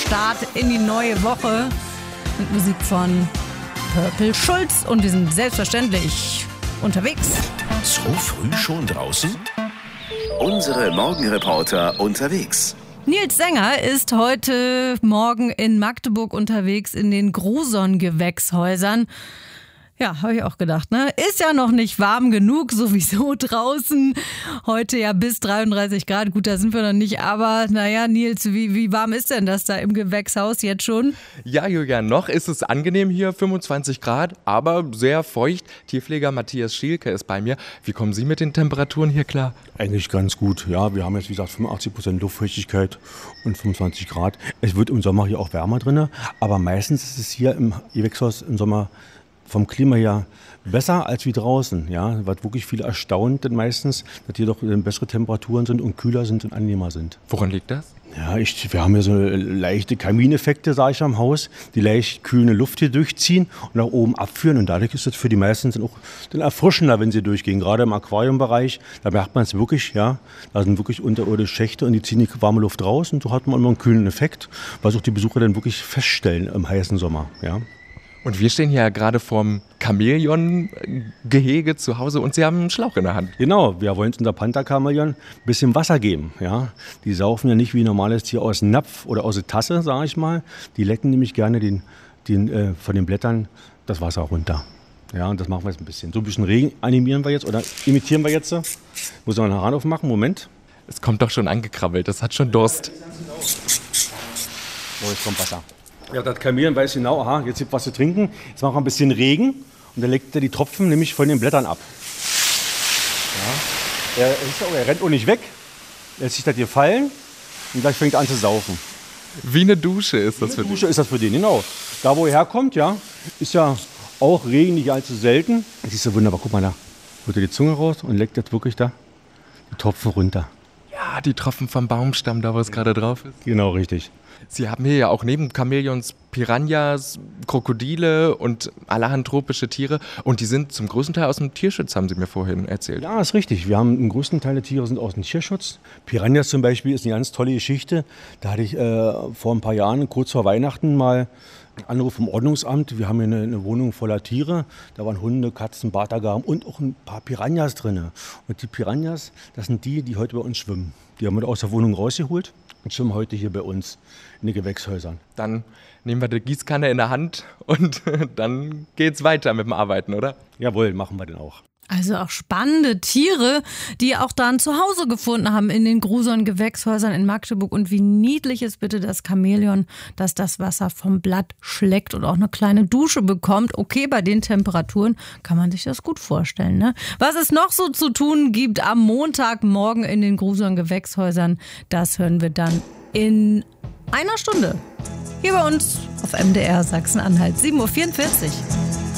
Start in die neue Woche mit Musik von Purple Schulz und wir sind selbstverständlich unterwegs. So früh schon draußen? Unsere Morgenreporter unterwegs. Nils Sänger ist heute Morgen in Magdeburg unterwegs in den Gruson-Gewächshäusern. Ja, habe ich auch gedacht, ne? Ist ja noch nicht warm genug, sowieso draußen. Heute ja bis 33 Grad. Gut, da sind wir noch nicht. Aber naja, Nils, wie warm ist denn das da im Gewächshaus jetzt schon? Ja, Julia, noch ist es angenehm hier, 25 Grad, aber sehr feucht. Tierpfleger Matthias Schielke ist bei mir. Wie kommen Sie mit den Temperaturen hier klar? Eigentlich ganz gut. Ja, wir haben jetzt, wie gesagt, 85% Luftfeuchtigkeit und 25 Grad. Es wird im Sommer hier auch wärmer drin, aber meistens ist es hier im Gewächshaus im Sommer vom Klima her besser als wie draußen. Ja, wird wirklich viele erstaunt denn meistens, dass hier doch bessere Temperaturen sind und kühler sind und angenehmer sind. Woran liegt das? Ja, wir haben hier so leichte Kamineffekte, sage ich, am Haus, die leicht kühlende Luft hier durchziehen und nach oben abführen. Und dadurch ist es für die meisten auch dann erfrischender, wenn sie durchgehen. Gerade im Aquariumbereich, da merkt man es wirklich, ja, da sind wirklich unterirdische Schächte und die ziehen die warme Luft raus und so hat man immer einen kühlen Effekt, was auch die Besucher dann wirklich feststellen im heißen Sommer. Ja. Und wir stehen hier ja gerade vorm Chamäleon-Gehege zu Hause und Sie haben einen Schlauch in der Hand. Genau, wir wollen unser Panther-Chamäleon ein bisschen Wasser geben. Ja? Die saufen ja nicht wie ein normales Tier aus dem Napf oder aus der Tasse, sage ich mal. Die lecken nämlich gerne von den Blättern das Wasser runter. Ja, und das machen wir jetzt ein bisschen. So ein bisschen Regen animieren wir jetzt oder imitieren wir jetzt. Muss man einen Hahn aufmachen, Moment. Es kommt doch schon angekrabbelt, das hat schon Durst. So, jetzt kommt Wasser. Ja, das Chamäleon weiß genau, aha, jetzt gibt was zu trinken. Jetzt machen wir ein bisschen Regen und dann legt er die Tropfen nämlich von den Blättern ab. Ja. Er rennt auch nicht weg, er lässt sich das hier fallen und gleich fängt er an zu saufen. Wie eine Dusche ist das für den? Dusche ist das für den, genau. Da, wo er herkommt, ja, ist ja auch Regen nicht allzu selten. Das ist so wunderbar, guck mal da. Holt er die Zunge raus und leckt jetzt wirklich da die Tropfen runter. Ja, die Tropfen vom Baumstamm, da wo es gerade drauf ist. Genau, richtig. Sie haben hier ja auch neben Chamäleons Piranhas, Krokodile und allerhand tropische Tiere. Und die sind zum größten Teil aus dem Tierschutz, haben Sie mir vorhin erzählt. Ja, ist richtig. Wir haben den größten Teil der Tiere sind aus dem Tierschutz. Piranhas zum Beispiel ist eine ganz tolle Geschichte. Da hatte ich vor ein paar Jahren, kurz vor Weihnachten, mal einen Anruf vom Ordnungsamt. Wir haben hier eine Wohnung voller Tiere. Da waren Hunde, Katzen, Bartagaben und auch ein paar Piranhas drin. Und die Piranhas, das sind die heute bei uns schwimmen. Die haben wir aus der Wohnung rausgeholt und schwimmen heute hier bei uns in den Gewächshäusern. Dann nehmen wir die Gießkanne in der Hand und dann geht's weiter mit dem Arbeiten, oder? Jawohl, machen wir den auch. Also auch spannende Tiere, die auch dann zu Hause gefunden haben in den Gruson-Gewächshäusern in Magdeburg. Und wie niedlich ist bitte das Chamäleon, dass das Wasser vom Blatt schleckt und auch eine kleine Dusche bekommt. Okay, bei den Temperaturen kann man sich das gut vorstellen, ne? Was es noch so zu tun gibt am Montagmorgen in den Gruson-Gewächshäusern, das hören wir dann in einer Stunde. Hier bei uns auf MDR Sachsen-Anhalt, 7.44 Uhr.